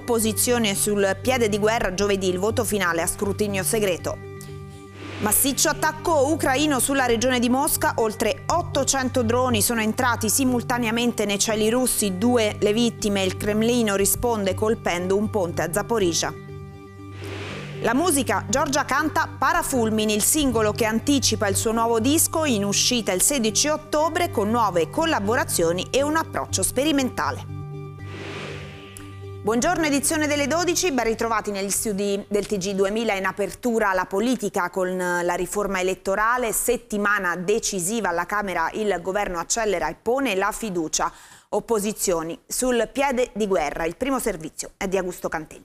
opposizioni sul piede di guerra giovedì, il voto finale a scrutinio segreto. Massiccio attacco ucraino sulla regione di Mosca, oltre 800 droni sono entrati simultaneamente nei cieli russi, 2 le vittime, il Cremlino risponde colpendo un ponte a Zaporizhzhia. La musica, Giorgia canta Parafulmini, il singolo che anticipa il suo nuovo disco in uscita il 16 ottobre con nuove collaborazioni e un approccio sperimentale. Buongiorno, edizione delle 12, ben ritrovati negli studi del TG2000 in apertura alla politica con la riforma elettorale, settimana decisiva alla Camera, il governo accelera e pone la fiducia, opposizioni sul piede di guerra, il primo servizio è di Augusto Cantegni.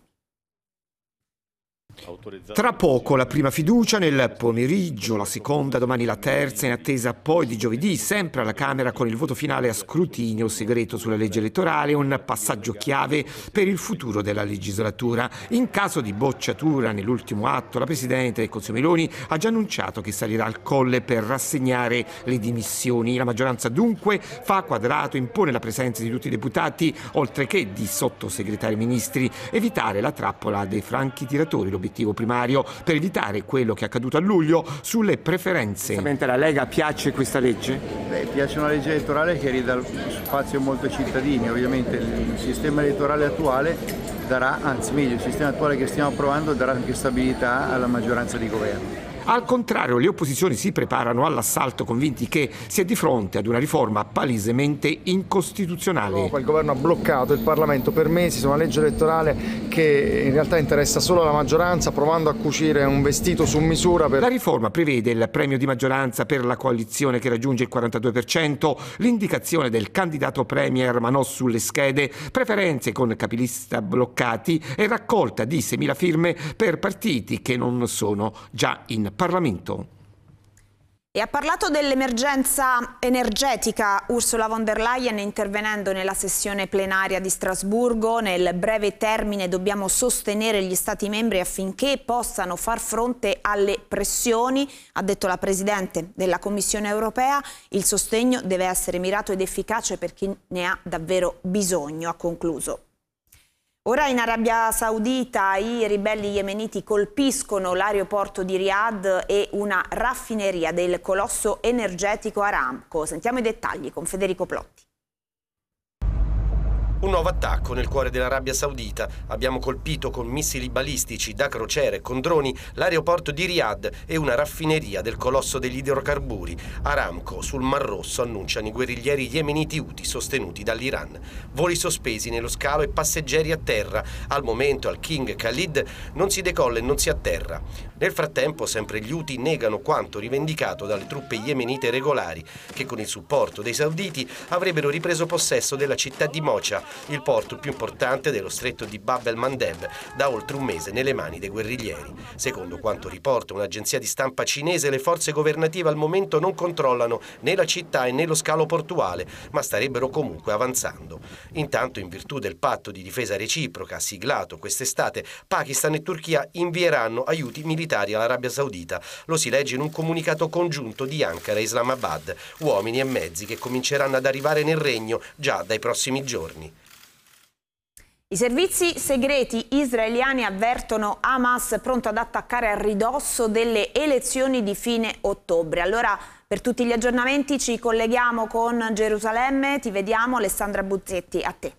Tra poco la prima fiducia, nel pomeriggio la seconda, domani la terza, in attesa poi di giovedì, sempre alla Camera con il voto finale a scrutinio segreto sulla legge elettorale, un passaggio chiave per il futuro della legislatura. In caso di bocciatura nell'ultimo atto, la Presidente del Consiglio Meloni ha già annunciato che salirà al Colle per rassegnare le dimissioni. La maggioranza dunque fa quadrato, impone la presenza di tutti i deputati, oltre che di sottosegretari e ministri, evitare la trappola dei franchi tiratori. L'obiettivo primario per evitare quello che è accaduto a luglio sulle preferenze. La Lega piace questa legge? Piace una legge elettorale che ridà spazio molto ai cittadini. Ovviamente il sistema elettorale attuale darà, anzi meglio, il sistema attuale che stiamo approvando darà anche stabilità alla maggioranza di governo. Al contrario, le opposizioni si preparano all'assalto, convinti che si è di fronte ad una riforma palesemente incostituzionale. Il governo ha bloccato il Parlamento per mesi su una legge elettorale che in realtà interessa solo alla maggioranza, provando a cucire un vestito su misura. La riforma prevede il premio di maggioranza per la coalizione che raggiunge il 42%, l'indicazione del candidato premier ma non sulle schede, preferenze con capilista bloccati e raccolta di 6.000 firme per partiti che non sono già in Parlamento. E ha parlato dell'emergenza energetica Ursula von der Leyen intervenendo nella sessione plenaria di Strasburgo. Nel breve termine dobbiamo sostenere gli Stati membri affinché possano far fronte alle pressioni, ha detto la Presidente della Commissione europea. Il sostegno deve essere mirato ed efficace per chi ne ha davvero bisogno, ha concluso. Ora in Arabia Saudita i ribelli yemeniti colpiscono l'aeroporto di Riyadh e una raffineria del colosso energetico Aramco. Sentiamo i dettagli con Federico Plotti. Un nuovo attacco nel cuore dell'Arabia Saudita. Abbiamo colpito con missili balistici da crociere e con droni l'aeroporto di Riyadh e una raffineria del colosso degli idrocarburi. Aramco sul Mar Rosso, annunciano i guerriglieri yemeniti Houthi sostenuti dall'Iran. Voli sospesi nello scalo e passeggeri a terra. Al momento al King Khalid non si decolla e non si atterra. Nel frattempo sempre gli Houthi negano quanto rivendicato dalle truppe yemenite regolari, che con il supporto dei sauditi avrebbero ripreso possesso della città di Mocha, il porto più importante dello stretto di Bab el-Mandeb, da oltre un mese nelle mani dei guerriglieri. Secondo quanto riporta un'agenzia di stampa cinese, le forze governative al momento non controllano né la città né lo scalo portuale, ma starebbero comunque avanzando. Intanto, in virtù del patto di difesa reciproca siglato quest'estate, Pakistan e Turchia invieranno aiuti militari all'Arabia Saudita. Lo si legge in un comunicato congiunto di Ankara e Islamabad, uomini e mezzi che cominceranno ad arrivare nel regno già dai prossimi giorni. I servizi segreti israeliani avvertono Hamas pronto ad attaccare a ridosso delle elezioni di fine ottobre. Allora, per tutti gli aggiornamenti ci colleghiamo con Gerusalemme. Ti vediamo, Alessandra Buzzetti, a te.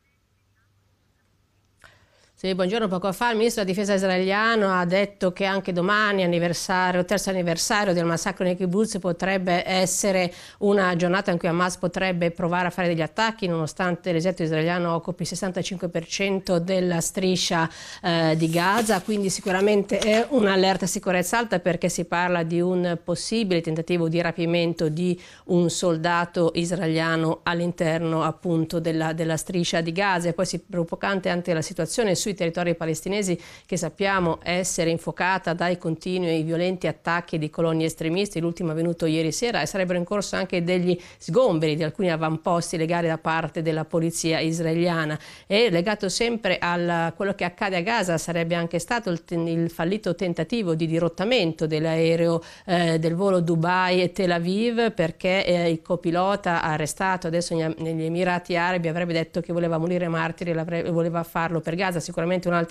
Sì, buongiorno. Poco fa il ministro della difesa israeliano ha detto che anche domani, terzo anniversario del massacro nei kibbutz, potrebbe essere una giornata in cui Hamas potrebbe provare a fare degli attacchi, nonostante l'esercito israeliano occupi il 65% della striscia di Gaza. Quindi sicuramente è un'allerta sicurezza alta, perché si parla di un possibile tentativo di rapimento di un soldato israeliano all'interno appunto della striscia di Gaza. E poi si preoccupante anche la situazione sui sui territori palestinesi, che sappiamo essere infuocata dai continui e violenti attacchi di colonni estremisti, l'ultimo avvenuto ieri sera, e sarebbero in corso anche degli sgomberi di alcuni avamposti legali da parte della polizia israeliana. E legato sempre a quello che accade a Gaza sarebbe anche stato il fallito tentativo di dirottamento dell'aereo del volo Dubai-Tel Aviv, perché il copilota arrestato adesso negli Emirati Arabi avrebbe detto che voleva morire martire e voleva farlo per Gaza. Sicuramente un'altra